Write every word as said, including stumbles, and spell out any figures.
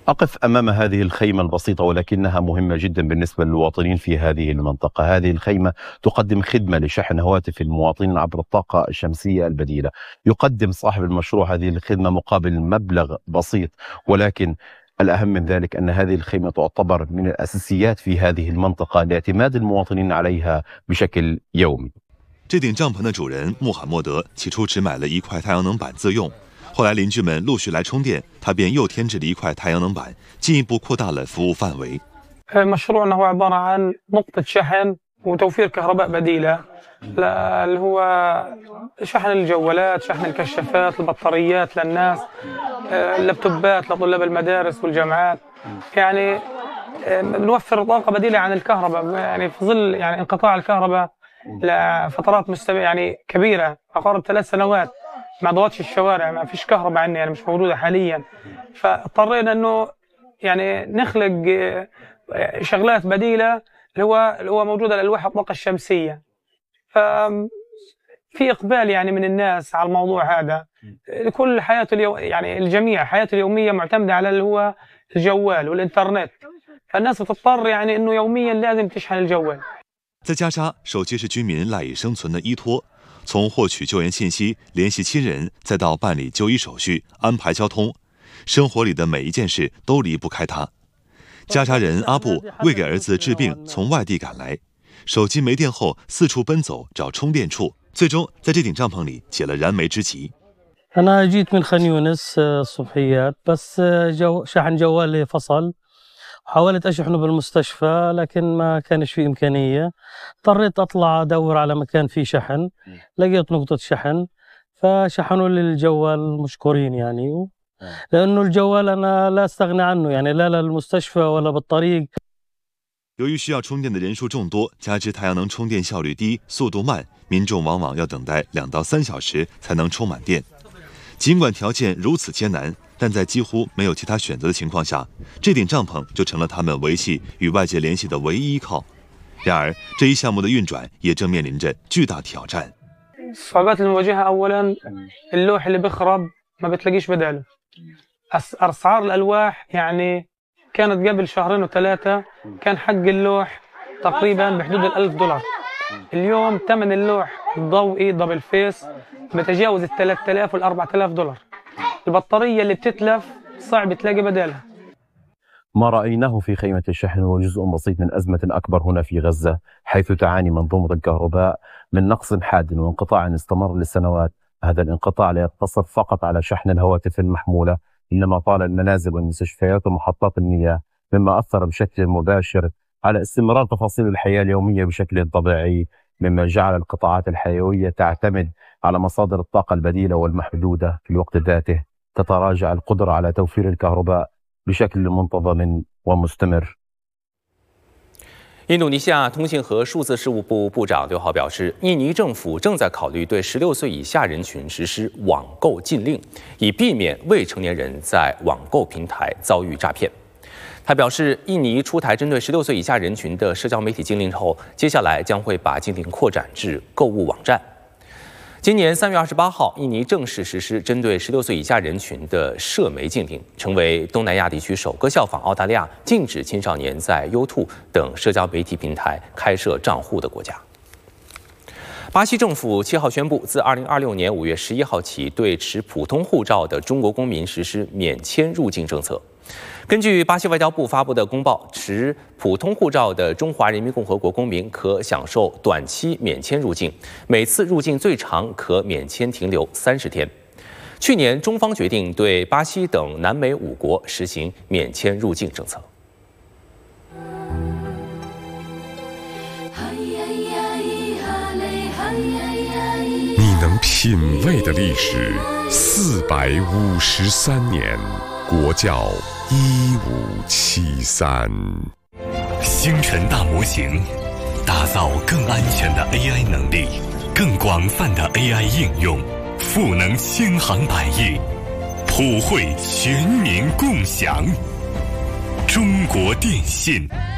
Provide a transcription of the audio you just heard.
أقف أمام هذه الخيمة البسيطة ولكنها مهمة جدا بالنسبة للمواطنين في هذه المنطقة. هذه الخيمة تقدم خدمة لشحن هواتف المواطنين عبر الطاقة الشمسية البديلة. يقدم صاحب المشروع هذه الخدمة مقابل مبلغ بسيط، ولكن الأهم من ذلك أن هذه الخيمة تعتبر من الأساسيات في هذه المنطقة لاعتماد المواطنين عليها بشكل يومي. 这顶帐篷的主人穆罕默德起初只买了一块太阳能板自用，后来邻居们陆续来充电，他便又添置了一块太阳能板，进一步扩大了服务范围。 مشروعنا هو عبارة عن نقطة شحن وتوفير كهرباء بديلة، اللي هو شحن الجوالات، شحن الكشافات، البطاريات للناس، اللابتوبات لطلاب المدارس والجامعات. يعني بنوفر طاقة بديلة عن الكهرباء، يعني في ظل يعني انقطاع الكهرباء لفترات مستمرة يعني كبيرة، أقارب ثلاث سنوات ما ضوتش الشوارع، ما فيش كهرباء عندنا يعني مش موجودة حاليا. فاضطرينا إنه يعني نخلق شغلات بديلة اللي هو اللي هو موجودة لألواح الطاقة الشمسية. ففي إقبال يعني من الناس على الموضوع هذا. كل حياته اليو... يعني الجميع حياته اليومية معتمدة على اللي هو الجوال والإنترنت، فالناس بتضطر يعني إنه يوميا لازم تشحن الجوال. 在加沙，手机是居民赖以生存的依托。从获取救援信息、联系亲人，再到办理就医手续、安排交通，生活里的每一件事都离不开它。加沙人阿布为给儿子治病从外地赶来，手机没电后四处奔走找充电处，最终在这顶帐篷里解了燃眉之急。 أنا جيت من خان يونس الصبحيات، بس جو شحن جوالي فصل. حاولت أشحنه بالمستشفى لكن ما كانش في إمكانية، اضطريت أطلع أدور على مكان فيه شحن، لقيت نقطة شحن فشحنوا لي الجوال مشكورين يعني، لأنه الجوال أنا لا أستغنى عنه يعني لا للمستشفى ولا بالطريق. 由于需要充电的人数众多，加之太阳能充电效率低、速度慢，民众往往要等待两到三小时才能充满电。尽管条件如此艰难， 但在几乎没有其他选择的情况下，这顶帐篷就成了他们维系与外界联系的唯一依靠。然而，这一项目的运转也正面临着巨大挑战。 الصعوبات اللي نواجهها أولاً اللوح اللي بخرب ما بتلاقيش بداله. أسعار الألواح يعني كانت قبل شهرين وثلاثة كان حق اللوح تقريباً بحدود الألف دولار. اليوم ثمن اللوح الضوئي دبل فيس بتجاوز الثلاث آلاف والأربعة آلاف دولار. البطارية اللي بتتلف صعب تلاقي بدالها. ما رأيناه في خيمة الشحن هو جزء بسيط من أزمة أكبر هنا في غزة، حيث تعاني منظومة الكهرباء من نقص حاد وانقطاع استمر لسنوات. هذا الانقطاع لا يقتصر فقط على شحن الهواتف المحمولة، إنما طال المنازل والمستشفيات ومحطات المياه، مما أثر بشكل مباشر على استمرار تفاصيل الحياة اليومية بشكل طبيعي، مما جعل القطاعات الحيوية تعتمد على مصادر الطاقة البديلة والمحدودة. في الوقت ذاته تتراجع القدرة على توفير الكهرباء بشكل منتظم ومستمر. 印度尼西亚通信和数字事务部部长六号表示，印尼政府正在考虑对十六岁以下人群实施网购禁令，以避免未成年人在网购平台遭遇诈骗。他表示，印尼出台针对十六岁以下人群的社交媒体禁令后，接下来将会把禁令扩展至购物网站。 今年三月二十八号，印尼正式实施针对十六岁以下人群的社媒禁令，成为东南亚地区首个效仿澳大利亚禁止青少年在 YouTube 等社交媒体平台开设账户的国家。巴西政府七号宣布，自二零二六年五月十一号起，对持普通护照的中国公民实施免签入境政策。 根据巴西外交部发布的公报，持普通护照的中华人民共和国公民可享受短期免签入境，每次入境最长可免签停留三十天。去年，中方决定对巴西等南美五国实行免签入境政策。 你能品味的历史，四百五十三年，国教。 一五七三， 星辰大模型，打造更安全的 A I 能力，更广泛的 A I 应用，赋能千行百业，普惠全民共享。中国电信。